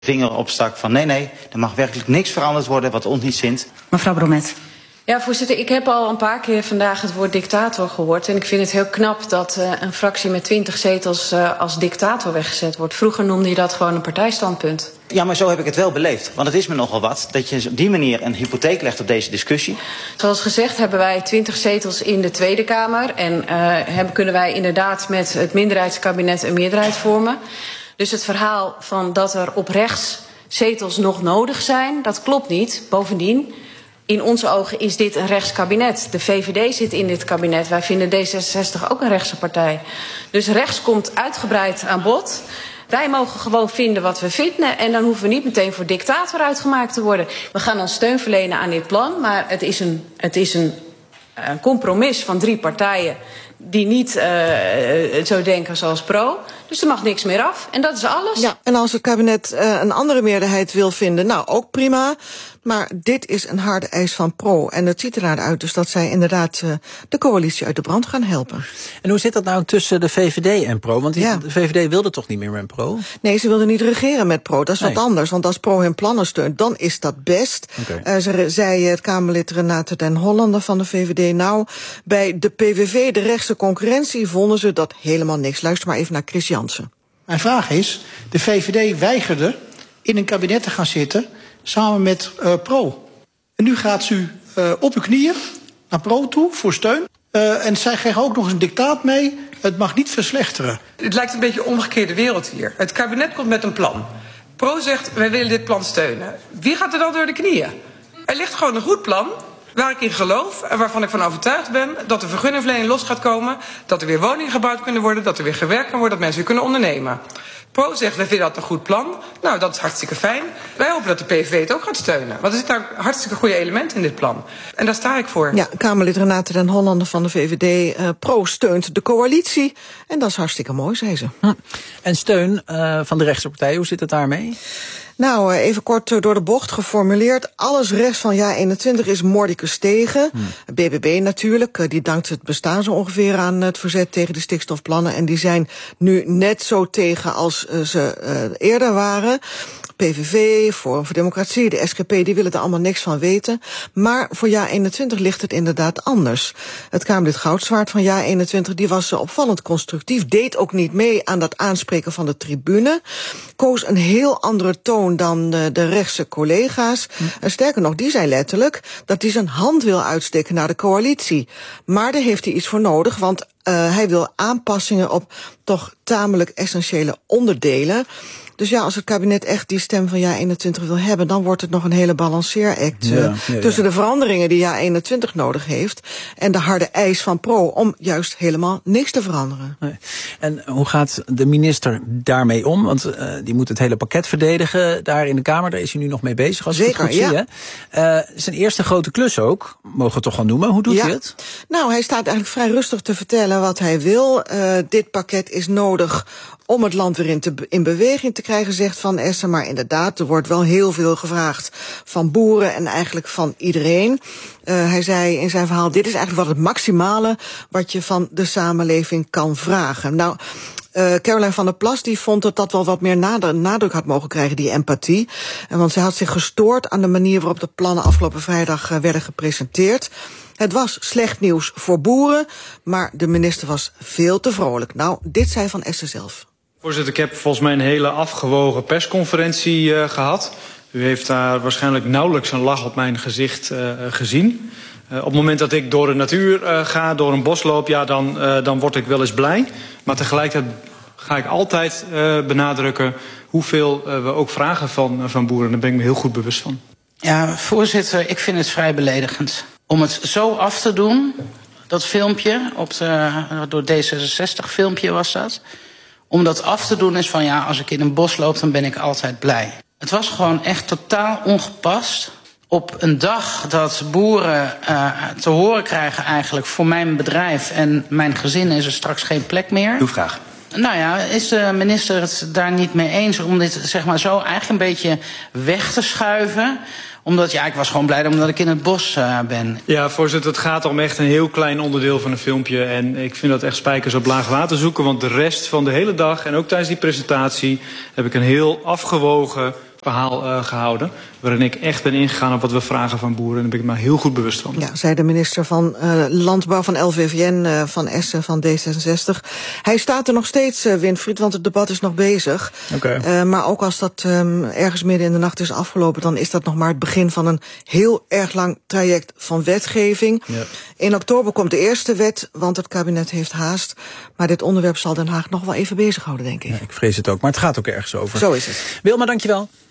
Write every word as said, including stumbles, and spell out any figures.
vinger opstak van nee, nee, er mag werkelijk niks veranderd worden wat ons niet zint. Mevrouw Bromet. Ja, voorzitter, ik heb al een paar keer vandaag het woord dictator gehoord. En ik vind het heel knap dat uh, een fractie met twintig zetels uh, als dictator weggezet wordt. Vroeger noemde je dat gewoon een partijstandpunt. Ja, maar zo heb ik het wel beleefd. Want het is me nogal wat dat je op die manier een hypotheek legt op deze discussie. Zoals gezegd hebben wij twintig zetels in de Tweede Kamer. En uh, hebben, kunnen wij inderdaad met het minderheidskabinet een meerderheid vormen. Dus het verhaal van dat er op rechts zetels nog nodig zijn, dat klopt niet. Bovendien, in onze ogen is dit een rechtskabinet. De V V D zit in dit kabinet. Wij vinden D zesenzestig ook een rechtse partij. Dus rechts komt uitgebreid aan bod. Wij mogen gewoon vinden wat we vinden. En dan hoeven we niet meteen voor dictator uitgemaakt te worden. We gaan dan steun verlenen aan dit plan. Maar het is een, het is een, een compromis van drie partijen die niet uh, zo denken zoals Pro. Dus er mag niks meer af. En dat is alles. Ja, en als het kabinet uh, een andere meerderheid wil vinden, nou, ook prima. Maar dit is een harde eis van Pro. En het ziet er naar uit dus dat zij inderdaad uh, de coalitie uit de brand gaan helpen. En hoe zit dat nou tussen de V V D en Pro? Want die, ja. de V V D wilde toch niet meer met Pro? Nee, ze wilden niet regeren met Pro. Dat is nee. wat anders. Want als Pro hun plannen steunt, dan is dat best. Okay. Uh, ze zei het Kamerlid Renate den Hollander van de V V D. Nou, bij de P V V, de rechtse concurrentie, vonden ze dat helemaal niks. Luister maar even naar Chris Jansen. Mijn vraag is, de V V D weigerde in een kabinet te gaan zitten samen met uh, Pro. En nu gaat u uh, op uw knieën naar Pro toe voor steun. Uh, en zij krijgen ook nog eens een dictaat mee. Het mag niet verslechteren. Het lijkt een beetje een omgekeerde wereld hier. Het kabinet komt met een plan. Pro zegt, wij willen dit plan steunen. Wie gaat er dan door de knieën? Er ligt gewoon een goed plan waar ik in geloof en waarvan ik van overtuigd ben dat de vergunningverlening los gaat komen, dat er weer woningen gebouwd kunnen worden, dat er weer gewerkt kan worden, dat mensen weer kunnen ondernemen. Pro zegt, wij vinden dat een goed plan. Nou, dat is hartstikke fijn. Wij hopen dat de P V V het ook gaat steunen. Want er zit nou hartstikke goede elementen in dit plan. En daar sta ik voor. Ja, Kamerlid Renate den Hollander van de V V D. Uh, Pro steunt de coalitie. En dat is hartstikke mooi, zei ze. Hm. En steun uh, van de rechtse partij, hoe zit het daarmee? Nou, even kort door de bocht geformuleerd. Alles rechts van Ja eenentwintig is mordicus tegen. Hmm. B B B natuurlijk, die dankt het bestaan zo ongeveer aan het verzet tegen de stikstofplannen. En die zijn nu net zo tegen als ze uh, eerder waren. P V V, Forum voor Democratie, de S G P, die willen er allemaal niks van weten. Maar voor Ja eenentwintig ligt het inderdaad anders. Het Kamerlid Goudswaard van Ja eenentwintig, die was opvallend constructief, deed ook niet mee aan dat aanspreken van de tribune, koos een heel andere toon dan de, de rechtse collega's. Hm. En sterker nog, die zei letterlijk dat hij zijn hand wil uitsteken naar de coalitie. Maar daar heeft hij iets voor nodig, want uh, hij wil aanpassingen op toch tamelijk essentiële onderdelen. Dus ja, als het kabinet echt die stem van Ja eenentwintig wil hebben, dan wordt het nog een hele balanceeract uh, ja, ja, tussen ja. de veranderingen die Ja eenentwintig nodig heeft en de harde eis van Pro om juist helemaal niks te veranderen. Nee. En hoe gaat de minister daarmee om? Want uh, die moet het hele pakket verdedigen daar in de Kamer. Daar is hij nu nog mee bezig, als Zeker, ik het goed ja. zie. Hè? Uh, zijn eerste grote klus ook, mogen we het toch wel noemen. Hoe doet ja. hij het? Nou, hij staat eigenlijk vrij rustig te vertellen wat hij wil. Uh, dit pakket is nodig om het land weer in, te, in beweging te krijgen, zegt Van Essen. Maar inderdaad, er wordt wel heel veel gevraagd van boeren en eigenlijk van iedereen. Uh, hij zei in zijn verhaal, dit is eigenlijk wat het maximale wat je van de samenleving kan vragen. Nou, Uh, Caroline van der Plas die vond dat dat wel wat meer nadruk had mogen krijgen, die empathie. En want zij had zich gestoord aan de manier waarop de plannen afgelopen vrijdag uh, werden gepresenteerd. Het was slecht nieuws voor boeren, maar de minister was veel te vrolijk. Nou, dit zei Van Essen zelf. Voorzitter, ik heb volgens mij een hele afgewogen persconferentie uh, gehad. U heeft daar waarschijnlijk nauwelijks een lach op mijn gezicht uh, gezien. Uh, op het moment dat ik door de natuur uh, ga, door een bos loop, ja, dan, uh, dan word ik wel eens blij. Maar tegelijkertijd ga ik altijd uh, benadrukken hoeveel uh, we ook vragen van, uh, van boeren. Daar ben ik me heel goed bewust van. Ja, voorzitter, ik vind het vrij beledigend. Om het zo af te doen, dat filmpje, op de, door D zesenzestig filmpje was dat. Om dat af te doen is van ja, als ik in een bos loop, dan ben ik altijd blij. Het was gewoon echt totaal ongepast. Op een dag dat boeren uh, te horen krijgen eigenlijk, voor mijn bedrijf en mijn gezin is er straks geen plek meer. Uw vraag. Nou ja, is de minister het daar niet mee eens om dit zeg maar zo eigenlijk een beetje weg te schuiven? Omdat, ja, ik was gewoon blij omdat ik in het bos uh, ben. Ja, voorzitter, het gaat om echt een heel klein onderdeel van een filmpje. En ik vind dat echt spijkers op laag water zoeken. Want de rest van de hele dag en ook tijdens die presentatie heb ik een heel afgewogen, verhaal uh, gehouden. Waarin ik echt ben ingegaan op wat we vragen van boeren. En daar ben ik me heel goed bewust van. Ja, zei de minister van uh, Landbouw van L V V N, uh, van Essen, van D zesenzestig. Hij staat er nog steeds, uh, Winfried, want het debat is nog bezig. Okay. Uh, maar ook als dat um, ergens midden in de nacht is afgelopen, dan is dat nog maar het begin van een heel erg lang traject van wetgeving. Ja. In oktober komt de eerste wet, want het kabinet heeft haast. Maar dit onderwerp zal Den Haag nog wel even bezighouden, denk ik. Ja, ik vrees het ook, maar het gaat ook ergens over. Zo is het. Wilma, dankjewel.